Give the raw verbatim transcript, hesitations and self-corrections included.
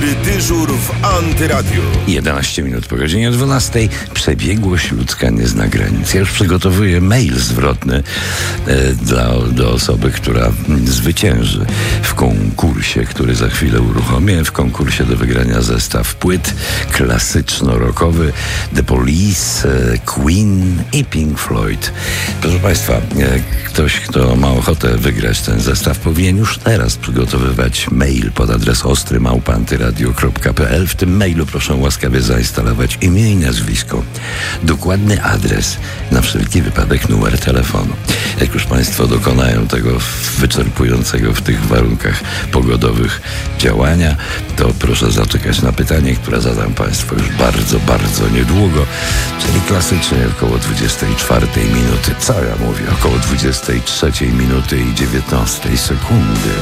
Dobry dyżur w Antyradiu. jedenaście minut po godzinie dwunastej. Przebiegłość ludzka nie zna granic. Ja już przygotowuję mail zwrotny e, dla, do osoby, która zwycięży w konkursie, który za chwilę uruchomię. W konkursie do wygrania zestaw płyt klasyczno-rockowy The Police, e, Queen i Pink Floyd. Proszę Państwa, e, ktoś, kto ma ochotę wygrać ten zestaw, powinien już teraz przygotowywać mail pod adres ostry małpa antyradio kropka p l. W tym mailu proszę łaskawie zainstalować imię i nazwisko, dokładny adres, na wszelki wypadek numer telefonu. Jak już Państwo dokonają tego wyczerpującego w tych warunkach pogodowych działania, to proszę zaczekać na pytanie, które zadam Państwu już bardzo, bardzo niedługo, czyli klasycznie około dwudziestej czwartej minuty. Co ja mówię? Około dwudziestej trzeciej minuty i dziewiętnastej sekundy.